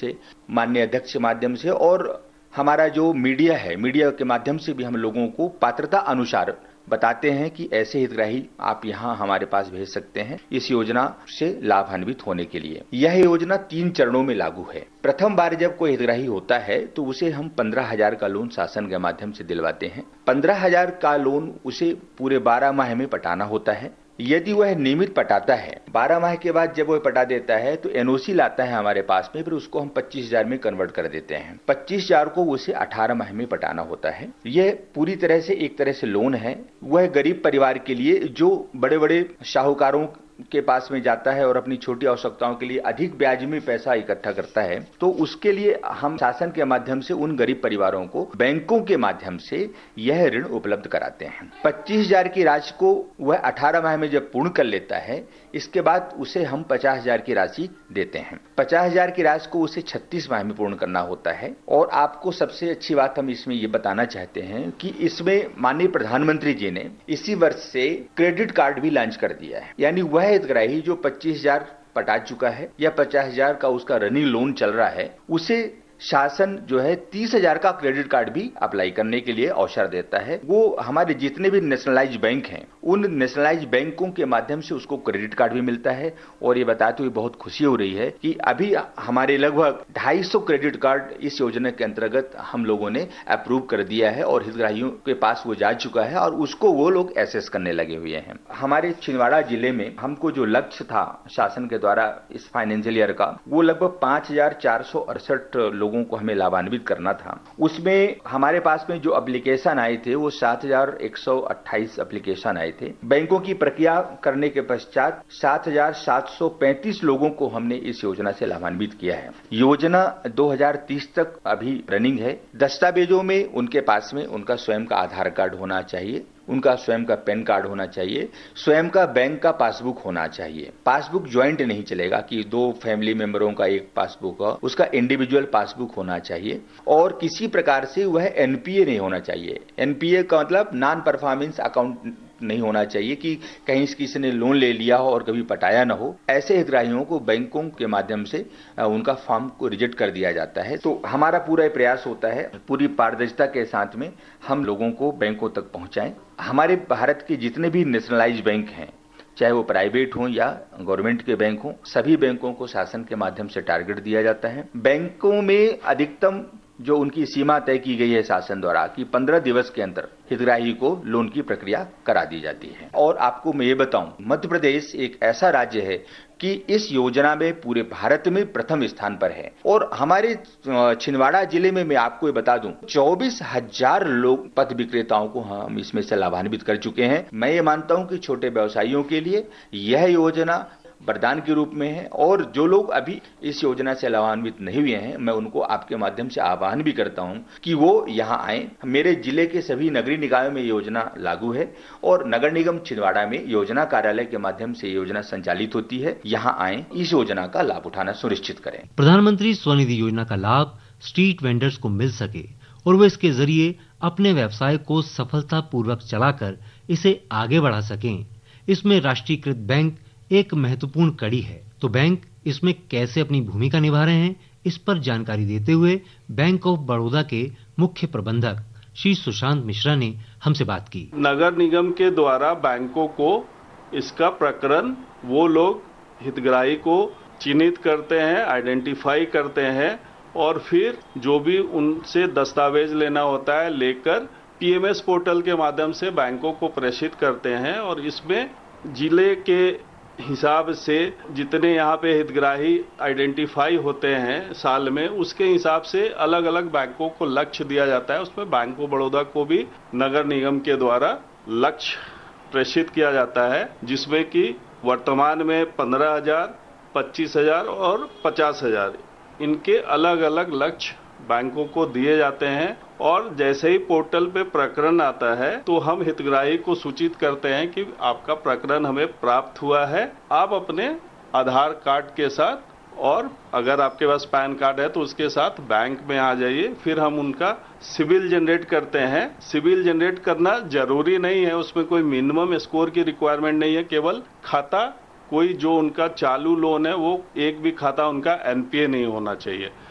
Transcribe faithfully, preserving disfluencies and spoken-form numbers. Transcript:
से, माननीय अध्यक्ष के माध्यम से और हमारा जो मीडिया है, मीडिया के माध्यम से भी हम लोगों को पात्रता अनुसार बताते हैं कि ऐसे हितग्राही आप यहाँ हमारे पास भेज सकते हैं इस योजना से लाभान्वित होने के लिए। यह योजना तीन चरणों में लागू है। प्रथम बार जब कोई हितग्राही होता है तो उसे हम पंद्रह हजार का लोन शासन के माध्यम से दिलवाते हैं। पंद्रह हजार का लोन उसे पूरे बारह माह में पटाना होता है। यदि वह नियमित पटाता है, बारह माह के बाद जब वह पटा देता है तो एनओसी लाता है हमारे पास में, फिर उसको हम पच्चीस हजार में कन्वर्ट कर देते हैं। पच्चीस हजार को उसे अठारह माह में पटाना होता है। यह पूरी तरह से एक तरह से लोन है। वह गरीब परिवार के लिए जो बड़े बड़े शाहूकारों के पास में जाता है और अपनी छोटी आवश्यकताओं के लिए अधिक ब्याज में पैसा इकट्ठा करता है, तो उसके लिए हम शासन के माध्यम से उन गरीब परिवारों को बैंकों के माध्यम से यह ऋण उपलब्ध कराते हैं। पच्चीस हजार की राशि को वह अठारह माह में जब पूर्ण कर लेता है, इसके बाद उसे हम पचास हजार की राशि देते हैं। पचास हजार की राशि को उसे छत्तीस माह में पूर्ण करना होता है। और आपको सबसे अच्छी बात हम इसमें ये बताना चाहते हैं कि इसमें माननीय प्रधानमंत्री जी ने इसी वर्ष से क्रेडिट कार्ड भी लॉन्च कर दिया है। यानी वह हितग्राही जो पच्चीस हजार पटा चुका है या पचास हजार का उसका रनिंग लोन चल रहा है, उसे शासन जो है तीस हजार का क्रेडिट कार्ड भी अप्लाई करने के लिए अवसर देता है। वो हमारे जितने भी नेशनलाइज बैंक हैं, उन नेशनलाइज बैंकों के माध्यम से उसको क्रेडिट कार्ड भी मिलता है। और ये बताते हुए बहुत खुशी हो रही है कि अभी हमारे लगभग ढाई सौ क्रेडिट कार्ड इस योजना के अंतर्गत हम लोगों ने अप्रूव कर दिया है और हितग्राहियों के पास वो जा चुका है और उसको वो लोग एसेस करने लगे हुए हैं। हमारे छिंदवाड़ा जिले में हमको जो लक्ष्य था शासन के द्वारा इस फाइनेंशियल ईयर का, वो लगभग पांच हजार चार सौ अड़सठ लोगों को हमें लाभान्वित करना था। उसमें हमारे पास में जो एप्लीकेशन आए थे वो सात हजार एक सौ अट्ठाईस एप्लीकेशन आए थे। बैंकों की प्रक्रिया करने के पश्चात सात हजार सात सौ पैंतीस लोगों को हमने इस योजना से लाभान्वित किया है। योजना दो हजार तीस तक अभी रनिंग है। दस्तावेजों में उनके पास में उनका स्वयं का आधार कार्ड होना चाहिए, उनका स्वयं का पैन कार्ड होना चाहिए, स्वयं का बैंक का पासबुक होना चाहिए। पासबुक ज्वाइंट नहीं चलेगा कि दो फैमिली मेंबरों का एक पासबुक हो, उसका इंडिविजुअल पासबुक होना चाहिए। और किसी प्रकार से वह एनपीए नहीं होना चाहिए। एनपीए का मतलब नॉन परफॉर्मेंस अकाउंट नहीं होना चाहिए कि कहीं किसी ने लोन ले लिया हो और कभी पटाया ना हो। ऐसे हितग्राहियों को बैंकों के माध्यम से उनका फॉर्म को रिजेक्ट कर दिया जाता है। तो हमारा पूरा प्रयास होता है पूरी पारदर्शिता के साथ में हम लोगों को बैंकों तक पहुंचाएं। हमारे भारत के जितने भी नेशनलाइज बैंक हैं, चाहे वो प्राइवेट हों या गवर्नमेंट के बैंक हों, सभी बैंकों को शासन के माध्यम से टारगेट दिया जाता है। बैंकों में अधिकतम जो उनकी सीमा तय की गई है शासन द्वारा कि पंद्रह दिवस के अंदर हितग्राही को लोन की प्रक्रिया करा दी जाती है। और आपको मैं ये बताऊं, मध्य प्रदेश एक ऐसा राज्य है कि इस योजना में पूरे भारत में प्रथम स्थान पर है। और हमारे छिंदवाड़ा जिले में मैं आपको ये बता दूं, चौबीस हजार लोग पथ विक्रेताओं को हम इसमें से लाभान्वित कर चुके हैं। मैं ये मानता हूं कि छोटे व्यवसायियों के लिए यह योजना वरदान के रूप में है। और जो लोग अभी इस योजना से लाभान्वित नहीं हुए हैं, मैं उनको आपके माध्यम से आह्वान भी करता हूं कि वो यहाँ आए। मेरे जिले के सभी नगरीय निकायों में योजना लागू है और नगर निगम छिंदवाड़ा में योजना कार्यालय के माध्यम से योजना संचालित होती है। यहाँ आए, इस योजना का लाभ उठाना सुनिश्चित करें। प्रधानमंत्री स्वनिधि योजना का लाभ स्ट्रीट वेंडर्स को मिल सके और वो इसके जरिए अपने व्यवसाय को सफलतापूर्वक चलाकर इसे आगे बढ़ा सकें, इसमें राष्ट्रीयकृत बैंक एक महत्वपूर्ण कड़ी है। तो बैंक इसमें कैसे अपनी भूमिका निभा रहे हैं, इस पर जानकारी देते हुए बैंक ऑफ बड़ौदा के मुख्य प्रबंधक श्री सुशांत मिश्रा ने हमसे बात की। नगर निगम के द्वारा बैंकों को इसका प्रकरण वो लोग हितग्राही को चिन्हित करते हैं, आइडेंटिफाई करते हैं और फिर जो भी उनसे दस्तावेज लेना होता है लेकर पीएमएस पोर्टल के माध्यम से बैंकों को प्रेषित करते हैं। और इसमें जिले के हिसाब से जितने यहाँ पे हितग्राही आइडेंटिफाई होते हैं साल में, उसके हिसाब से अलग अलग बैंकों को लक्ष्य दिया जाता है। उसमें बैंक ऑफ बड़ौदा को भी नगर निगम के द्वारा लक्ष्य प्रेषित किया जाता है, जिसमें कि वर्तमान में पंद्रह हजार, पच्चीस हजार और पचास हजार इनके अलग अलग लक्ष्य बैंकों को दिए जाते हैं। और जैसे ही पोर्टल पे प्रकरण आता है तो हम हितग्राही को सूचित करते हैं कि आपका प्रकरण हमें प्राप्त हुआ है। आप अपने आधार कार्ड के साथ और अगर आपके पास पैन कार्ड है तो उसके साथ बैंक में आ जाइए। फिर हम उनका सिविल जनरेट करते हैं। सिविल जनरेट करना जरूरी नहीं है, उसमें कोई मिनिमम स्कोर की रिक्वायरमेंट नहीं है। केवल खाता कोई जो उनका चालू लोन है वो एक भी खाता उनका एनपीए नहीं होना चाहिए।